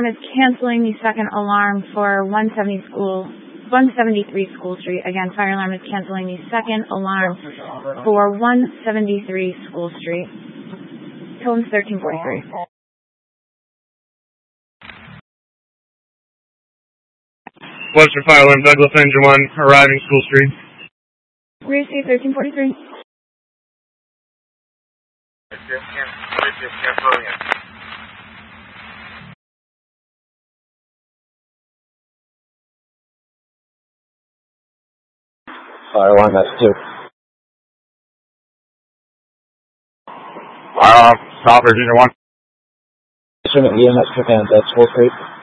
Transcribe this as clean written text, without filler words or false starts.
alarm is canceling the second alarm for 173 School Street. Again, fire alarm is canceling the second alarm for 173 School Street. Tones 1343. Western Fire Alarm, Douglas Engine 1, arriving School Street. Receive 1343. Fire alarm, that's 2. Fire alarm, Stoppers, Engine 1. EMS Japan, that's School Street.